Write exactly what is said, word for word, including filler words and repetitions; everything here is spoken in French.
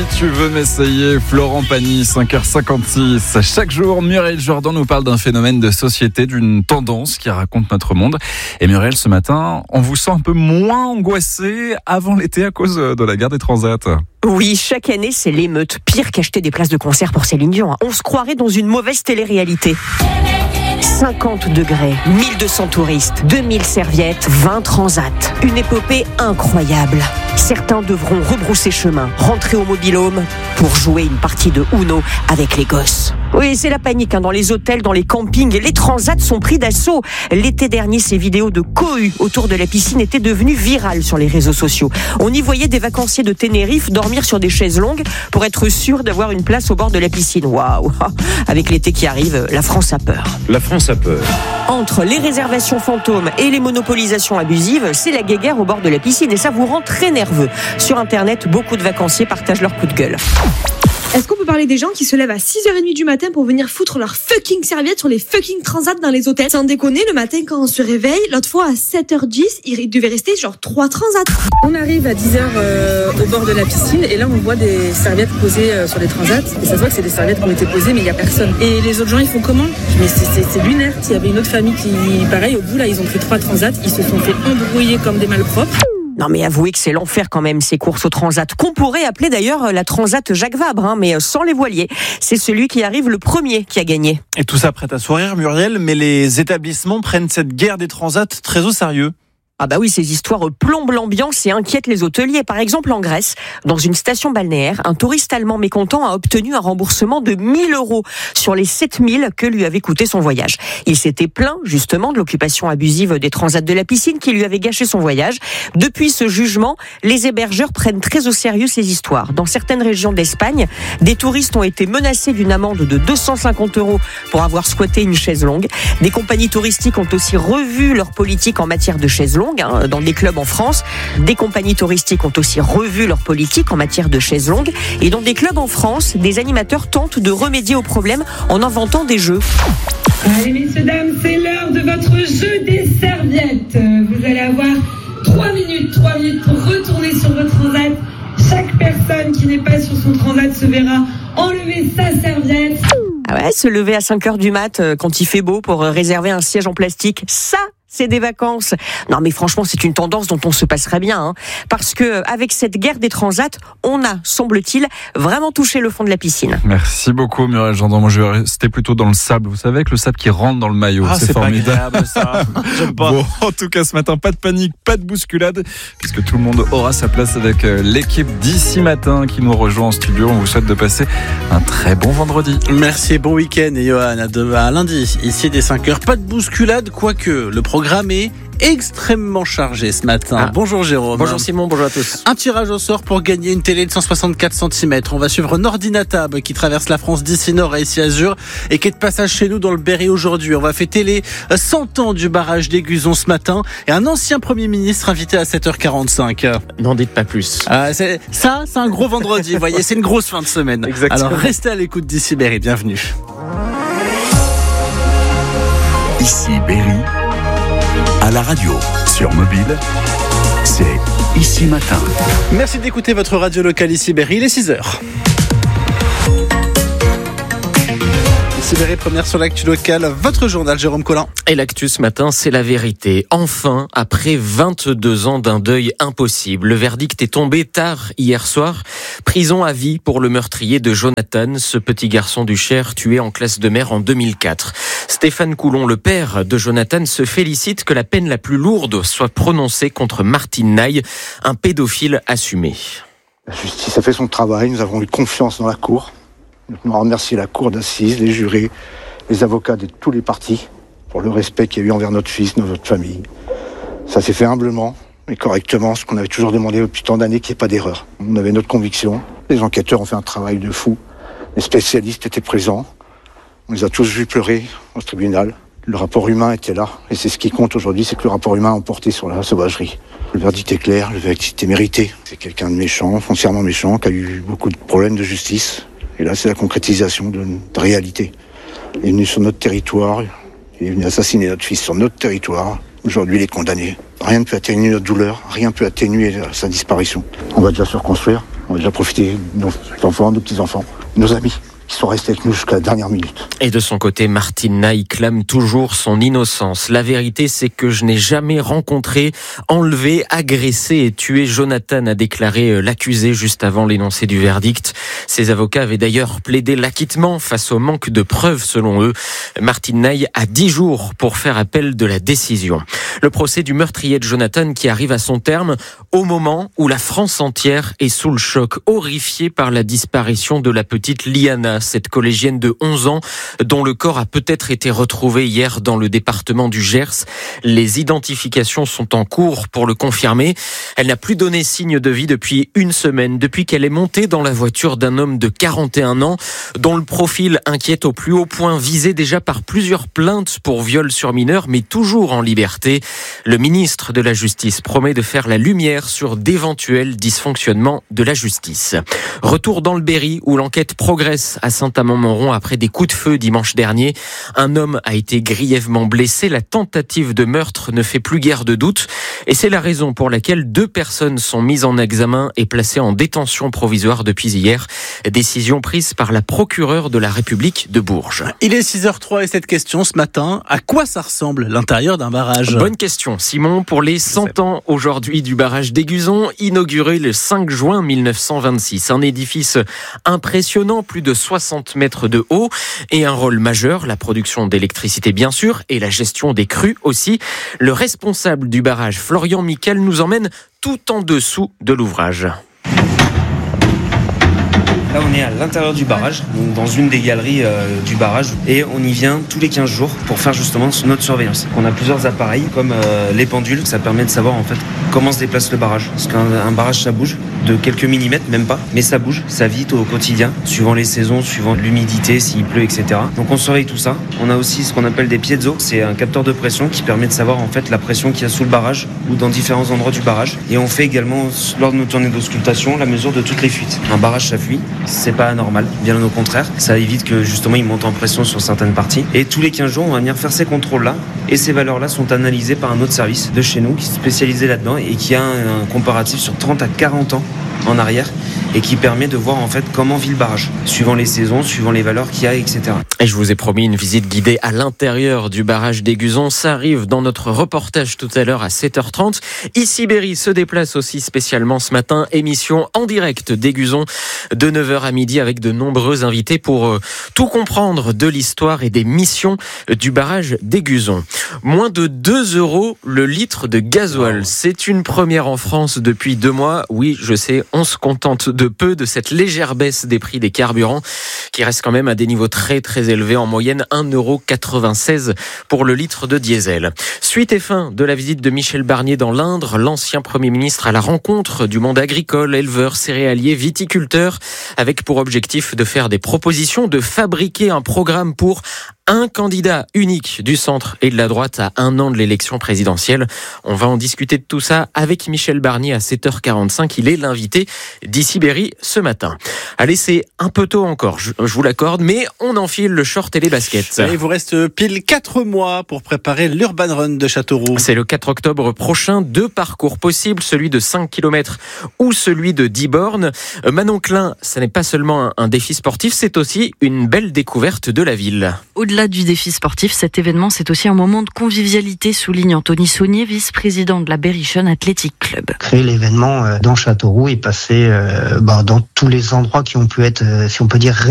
Tu veux m'essayer, Florent Pagny, cinq heures cinquante-six. Chaque jour, Muriel Jourdan nous parle d'un phénomène de société, d'une tendance qui raconte notre monde. Et Muriel, ce matin, on vous sent un peu moins angoissé avant l'été à cause de la guerre des transats. Oui, chaque année, c'est l'émeute. Pire qu'acheter des places de concert pour Céline Dion. On se croirait dans une mauvaise télé-réalité. cinquante degrés, mille deux cents touristes, deux mille serviettes, vingt transats. Une épopée incroyable. Certains devront rebrousser chemin, rentrer au mobil-home pour jouer une partie de Uno avec les gosses. Oui, c'est la panique hein, dans les hôtels, dans les campings. Les transats sont pris d'assaut. L'été dernier, ces vidéos de cohue autour de la piscine étaient devenues virales sur les réseaux sociaux. On y voyait des vacanciers de Tenerife dormir sur des chaises longues pour être sûr d'avoir une place au bord de la piscine. Waouh! Avec l'été qui arrive, la France a peur. La France a peur. Entre les réservations fantômes et les monopolisations abusives, c'est la guéguerre au bord de la piscine et ça vous rend très nerveux. Sur Internet, beaucoup de vacanciers partagent leur coup de gueule. Est-ce qu'on peut parler des gens qui se lèvent à six heures trente du matin pour venir foutre leurs fucking serviettes sur les fucking transats dans les hôtels? Sans déconner, le matin quand on se réveille, l'autre fois à sept heures dix, il devait rester genre trois transats. On arrive à dix heures euh, au bord de la piscine et là on voit des serviettes posées euh, sur les transats et ça se voit que c'est des serviettes qui ont été posées mais il n'y a personne. Et les autres gens ils font comment? Mais c'est, c'est, c'est lunaire. Il y avait une autre famille qui, pareil, au bout là ils ont pris trois transats, ils se sont fait embrouiller comme des malpropres. Non mais avouez que c'est l'enfer quand même ces courses au transat, qu'on pourrait appeler d'ailleurs la transat Jacques Vabre, hein, mais sans les voiliers. C'est celui qui arrive le premier qui a gagné. Et tout ça prête à sourire, Muriel, mais les établissements prennent cette guerre des transats très au sérieux. Ah bah oui, ces histoires plombent l'ambiance et inquiètent les hôteliers. Par exemple, en Grèce, dans une station balnéaire, un touriste allemand mécontent a obtenu un remboursement de mille euros sur les sept mille que lui avait coûté son voyage. Il s'était plaint justement de l'occupation abusive des transats de la piscine qui lui avait gâché son voyage. Depuis ce jugement, les hébergeurs prennent très au sérieux ces histoires. Dans certaines régions d'Espagne, des touristes ont été menacés d'une amende de deux cent cinquante euros pour avoir squatté une chaise longue. Des compagnies touristiques ont aussi revu leur politique en matière de chaises longues. Dans des clubs en France, des compagnies touristiques ont aussi revu leur politique en matière de chaises longues. Et dans des clubs en France, des animateurs tentent de remédier au problème en inventant des jeux. Allez messieurs, dames, c'est l'heure de votre jeu des serviettes. Vous allez avoir trois minutes, trois minutes pour retourner sur votre transat. Chaque personne qui n'est pas sur son transat se verra enlever sa serviette. Ah ouais, se lever à cinq heures du mat quand il fait beau pour réserver un siège en plastique, ça c'est des vacances. Non mais franchement, c'est une tendance dont on se passerait bien, hein, parce que avec cette guerre des transats, on a, semble-t-il, vraiment touché le fond de la piscine. Merci beaucoup Muriel Jourdan. Moi je vais rester plutôt dans le sable. Vous savez, avec le sable qui rentre dans le maillot, ah, c'est, c'est formidable. Pas agréable, ça. J'aime pas. Bon, en tout cas ce matin, pas de panique, pas de bousculade, puisque tout le monde aura sa place avec l'équipe d'ici matin qui nous rejoint en studio. On vous souhaite de passer un très bon vendredi. Merci, bon week-end et Johan, à, de, à lundi, ici dès cinq heures. Pas de bousculade, quoique le programme est extrêmement chargé ce matin. Ah. Bonjour Jérôme. Bonjour Simon, bonjour à tous. Un tirage au sort pour gagner une télé de cent soixante-quatre centimètres. On va suivre Nordinatab qui traverse la France d'ici Nord à ici Azur et qui est de passage chez nous dans le Berry aujourd'hui. On va fêter les cent ans du barrage d'Aiguzon ce matin et un ancien Premier ministre invité à sept heures quarante-cinq. N'en dites pas plus. Ah, c'est, ça, c'est un gros vendredi. Vous voyez, c'est une grosse fin de semaine. Exactement. Alors restez à l'écoute d'ici Berry. Bienvenue. Ici Berry. À la radio, sur mobile, c'est Ici Matin. Merci d'écouter votre radio locale Ici Berry, il est six heures. Ici Berry, première sur l'actu locale, votre journal Jérôme Collin. Et l'actu ce matin, c'est la vérité. Enfin, après vingt-deux ans d'un deuil impossible, le verdict est tombé tard hier soir. Prison à vie pour le meurtrier de Jonathan, ce petit garçon du Cher tué en classe de mer en deux mille quatre. Stéphane Coulon, le père de Jonathan, se félicite que la peine la plus lourde soit prononcée contre Martin Naï, un pédophile assumé. La justice a fait son travail, nous avons eu confiance dans la Cour. Nous remercions la Cour d'assises, les jurés, les avocats de tous les partis pour le respect qu'il y a eu envers notre fils, notre famille. Ça s'est fait humblement, mais correctement, ce qu'on avait toujours demandé depuis tant d'années, qu'il n'y ait pas d'erreur. On avait notre conviction, les enquêteurs ont fait un travail de fou, les spécialistes étaient présents, on les a tous vus pleurer au tribunal. Le rapport humain était là, et c'est ce qui compte aujourd'hui, c'est que le rapport humain a emporté sur la sauvagerie. Le verdict est clair, le verdict est mérité. C'est quelqu'un de méchant, foncièrement méchant, qui a eu beaucoup de problèmes de justice. Et là, c'est la concrétisation de, de réalité. Il est venu sur notre territoire, il est venu assassiner notre fils sur notre territoire. Aujourd'hui, il est condamné. Rien ne peut atténuer notre douleur, rien ne peut atténuer sa disparition. On va déjà se reconstruire, On a déjà profité de nos enfants, de nos petits-enfants, nos amis, qui sont restés avec nous jusqu'à la dernière minute. Et de son côté, Martine Naï clame toujours son innocence. La vérité, c'est que je n'ai jamais rencontré, enlevé, agressé et tué Jonathan, a déclaré l'accusé juste avant l'énoncé du verdict. Ses avocats avaient d'ailleurs plaidé l'acquittement face au manque de preuves selon eux. Martine Naï a dix jours pour faire appel de la décision. Le procès du meurtrier de Jonathan qui arrive à son terme au moment où la France entière est sous le choc, horrifiée par la disparition de la petite Liana, cette collégienne de onze ans dont le corps a peut-être été retrouvé hier dans le département du Gers. Les identifications sont en cours pour le confirmer. Elle n'a plus donné signe de vie depuis une semaine, depuis qu'elle est montée dans la voiture d'un homme de quarante et un ans dont le profil inquiète au plus haut point, visé déjà par plusieurs plaintes pour viol sur mineur, mais toujours en liberté. Le ministre de la Justice promet de faire la lumière sur d'éventuels dysfonctionnements de la justice. Retour dans le Berry où l'enquête progresse à Saint-Amand-Montrond après des coups de feu dimanche dernier. Un homme a été grièvement blessé. La tentative de meurtre ne fait plus guère de doute. Et c'est la raison pour laquelle deux personnes sont mises en examen et placées en détention provisoire depuis hier. Décision prise par la procureure de la République de Bourges. Il est six heures trois et cette question ce matin, à quoi ça ressemble l'intérieur d'un barrage ? Bonne question, Simon. Pour les cent ans aujourd'hui du barrage d'Aiguzon, inauguré le cinq juin mille neuf cent vingt-six. Un édifice impressionnant, plus de soixante mètres de haut et un rôle majeur, la production d'électricité bien sûr et la gestion des crues aussi. Le responsable du barrage, Florian Miquel, nous emmène tout en dessous de l'ouvrage. Là, on est à l'intérieur du barrage, donc dans une des galeries euh, du barrage, et on y vient tous les quinze jours pour faire justement notre surveillance. On a plusieurs appareils, comme euh, les pendules, ça permet de savoir en fait comment se déplace le barrage. Parce qu'un un barrage, ça bouge de quelques millimètres, même pas, mais ça bouge, ça vite au quotidien, suivant les saisons, suivant l'humidité, s'il pleut, et cetera. Donc on surveille tout ça. On a aussi ce qu'on appelle des piezo, c'est un capteur de pression qui permet de savoir en fait la pression qu'il y a sous le barrage ou dans différents endroits du barrage. Et on fait également, lors de nos tournées d'auscultation, la mesure de toutes les fuites. Un barrage, ça fuit. C'est pas anormal, bien au contraire. Ça évite que justement il monte en pression sur certaines parties. Et tous les quinze jours, on va venir faire ces contrôles-là. Et ces valeurs-là sont analysées par un autre service de chez nous qui est spécialisé là-dedans et qui a un, un comparatif sur trente à quarante ans en arrière et qui permet de voir en fait comment vit le barrage, suivant les saisons, suivant les valeurs qu'il y a, et cetera. Et je vous ai promis une visite guidée à l'intérieur du barrage d'Aiguzon. Ça arrive dans notre reportage tout à l'heure à sept heures trente. Ici Berry se déplace aussi spécialement ce matin. Émission en direct d'Aiguzon de neuf heures à midi avec de nombreux invités pour euh, tout comprendre de l'histoire et des missions du barrage d'Aiguzon. Moins de deux euros le litre de gasoil. C'est une première en France depuis deux mois. Oui, je sais, on se contente de peu de cette légère baisse des prix des carburants qui reste quand même à des niveaux très très élevés, en moyenne un euro quatre-vingt-seize pour le litre de diesel. Suite et fin de la visite de Michel Barnier dans l'Indre, l'ancien Premier ministre à la rencontre du monde agricole, éleveurs, céréaliers, viticulteurs, avec pour objectif de faire des propositions, de fabriquer un programme pour un candidat unique du centre et de la droite à un an de l'élection présidentielle. On va en discuter de tout ça avec Michel Barnier à sept heures quarante-cinq. Il est l'invité d'Ici Berry ce matin. Allez, c'est un peu tôt encore, je, je vous l'accorde, mais on enfile le short et les baskets. Il vous reste pile quatre mois pour préparer l'Urban Run de Châteauroux. C'est le quatre octobre prochain. Deux parcours possibles, celui de cinq kilomètres ou celui de dix bornes. Manon Klein, ce n'est pas seulement un, un défi sportif, c'est aussi une belle découverte de la ville. Au-delà du défi sportif, cet événement, c'est aussi un moment de convivialité, souligne Anthony Saunier, vice-président de la Berrichonne Athletic Club. Créer l'événement dans Châteauroux et passer euh, bah, dans tous les endroits qui ont pu être, si on peut dire,